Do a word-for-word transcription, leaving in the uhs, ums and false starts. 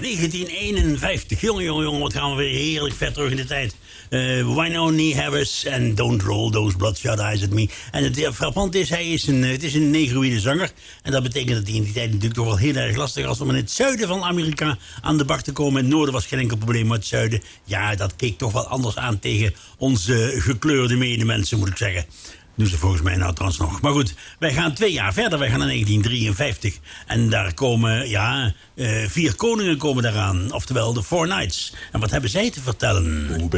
negentien eenenvijftig. Jongen, jongen, jongen, wat gaan we weer heerlijk ver terug in de tijd. Uh, Wynonie Harris en Don't Roll Those Bloodshot Eyes at Me. En het uh, frappant is, hij is een, het is een negroïde zanger. En dat betekent dat hij in die tijd natuurlijk toch wel heel erg lastig was om in het zuiden van Amerika aan de bak te komen. In het noorden was geen enkel probleem, maar het zuiden, ja, dat keek toch wel anders aan tegen onze gekleurde medemensen, moet ik zeggen. Doen ze volgens mij nou trouwens nog. Maar goed, wij gaan twee jaar verder. Wij gaan naar negentien drieënvijftig. En daar komen, ja, uh, vier koningen komen daaraan. Oftewel de Four Knights. En wat hebben zij te vertellen?